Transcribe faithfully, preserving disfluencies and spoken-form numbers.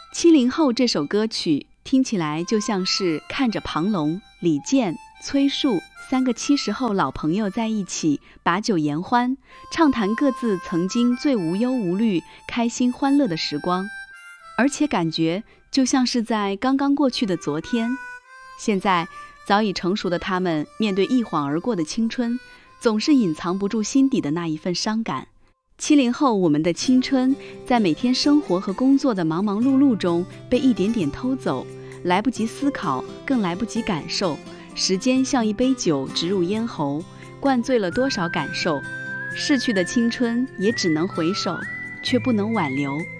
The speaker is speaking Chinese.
七零后这首歌曲听起来就像是看着庞龙、李健、崔树三个七十后老朋友在一起把酒言欢，畅谈各自曾经最无忧无虑、开心欢乐的时光，而且感觉就像是在刚刚过去的昨天。现在早已成熟的他们，面对一晃而过的青春，总是隐藏不住心底的那一份伤感。七零后，我们的青春在每天生活和工作的忙忙碌碌中被一点点偷走，来不及思考，更来不及感受。时间像一杯酒直入咽喉，灌醉了多少感受。逝去的青春也只能回首，却不能挽留。